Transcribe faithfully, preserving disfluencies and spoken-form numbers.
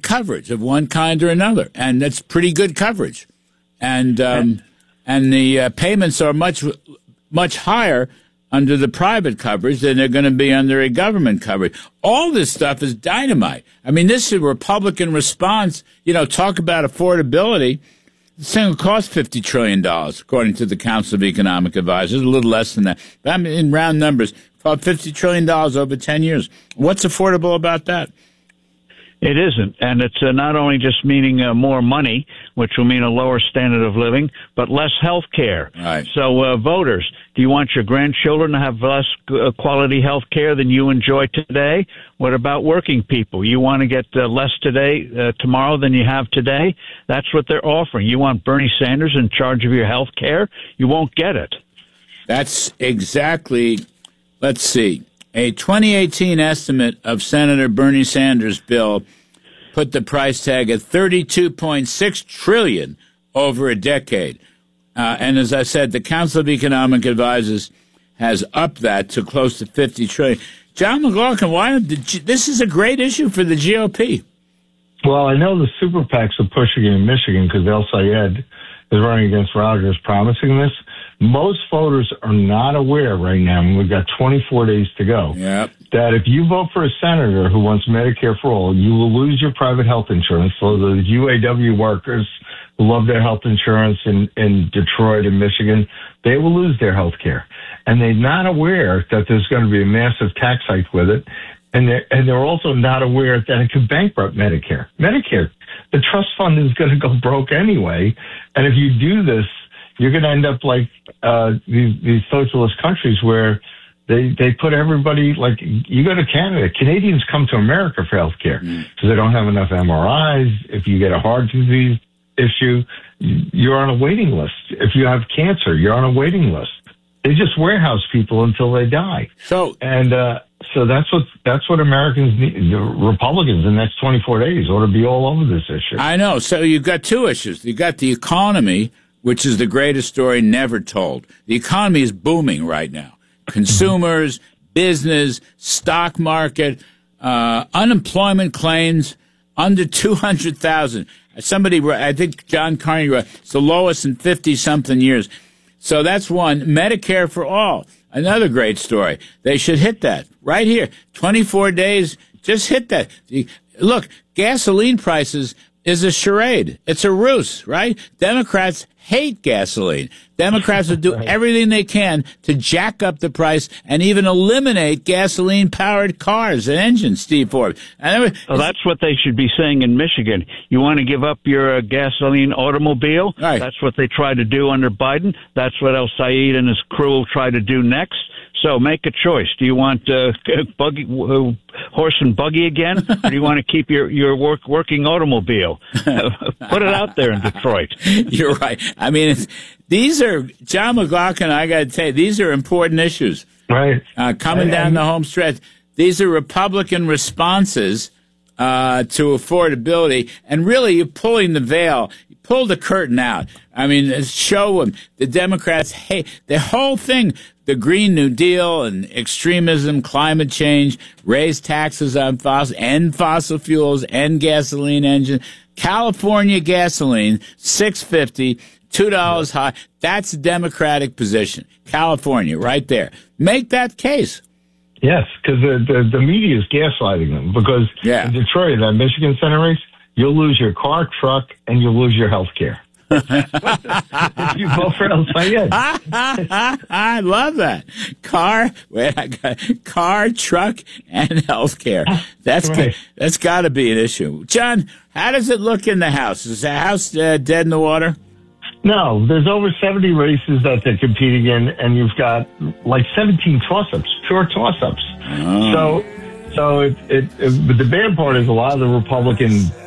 coverage of one kind or another, and that's pretty good coverage. And um, and the uh, payments are much much higher under the private coverage than they're going to be under a government coverage. All this stuff is dynamite. I mean, this is a Republican response. You know, talk about affordability. This thing will cost fifty trillion dollars, according to the Council of Economic Advisors, a little less than that. But I mean, in round numbers, about fifty trillion dollars over ten years. What's affordable about that? It isn't, and it's uh, not only just meaning uh, more money, which will mean a lower standard of living, but less health care. Right. So, uh, voters, do you want your grandchildren to have less uh, quality health care than you enjoy today? What about working people? You want to get uh, less today, uh, tomorrow than you have today? That's what they're offering. You want Bernie Sanders in charge of your health care? You won't get it. That's exactly, let's see. A twenty eighteen estimate of Senator Bernie Sanders' bill put the price tag at thirty-two point six trillion dollars over a decade. Uh, and as I said, the Council of Economic Advisors has upped that to close to fifty trillion dollars. John McLaughlin, why did you, this is a great issue for the G O P. Well, I know the super PACs are pushing it in Michigan because El Sayed is running against Rogers promising this. Most voters are not aware right now, and we've got twenty-four days to go, yep. that if you vote for a senator who wants Medicare for all, you will lose your private health insurance. So the U A W workers who love their health insurance in, in Detroit and Michigan, they will lose their health care. And they're not aware that there's going to be a massive tax hike with it. And they're, and they're also not aware that it could bankrupt Medicare. Medicare, the trust fund is going to go broke anyway. And if you do this, you're going to end up like uh, these, these socialist countries where they they put everybody, like, you go to Canada. Canadians come to America for health care because mm. they don't have enough M R Is. If you get a heart disease issue, you're on a waiting list. If you have cancer, you're on a waiting list. They just warehouse people until they die. So and uh, so that's what that's what Americans need. The Republicans in the next twenty-four days ought to be all over this issue. I know. So you've got two issues. You've got the economy, which is the greatest story never told. The economy is booming right now. Consumers, business, stock market, uh, unemployment claims under two hundred thousand. Somebody, I think John Carney wrote, it's the lowest in fifty-something years. So that's one. Medicare for all, another great story. They should hit that right here. twenty-four days, just hit that. Look, gasoline prices is a charade. It's a ruse, right? Democrats hate gasoline. Democrats will do everything they can to jack up the price and even eliminate gasoline-powered cars and engines, Steve Forbes. And well, that's what they should be saying in Michigan. You want to give up your uh, gasoline automobile? Right. That's what they tried to do under Biden. That's what El Sayed and his crew will try to do next. So make a choice. Do you want uh, buggy, uh, horse and buggy again, or do you want to keep your, your work, working automobile? Put it out there in Detroit. You're right. I mean, it's, these are, John McLaughlin, I got to tell you, these are important issues. Right. Uh, coming down the home stretch. These are Republican responses uh, to affordability. And really, you're pulling the veil. You pull the curtain out. I mean, show them the Democrats hate the whole thing. The Green New Deal and extremism, climate change, raise taxes on fossil, end fossil fuels, end gasoline engine. California gasoline, six fifty, two dollars high. That's a Democratic position. California, right there. Make that case. Yes, because the, the, the media is gaslighting them. Because yeah. in Detroit, that Michigan Senate race, you'll lose your car, truck, and you'll lose your health care. If you vote for El Sayed. I love that. Car, wait, I got car, truck, and health care. That's right. good. That's got to be an issue. John, how does it look in the House? Is the House uh, dead in the water? No, there's over seventy races that they're competing in, and you've got like seventeen toss-ups, pure toss-ups. Oh. So, so it, it, it, but the bad part is a lot of the Republican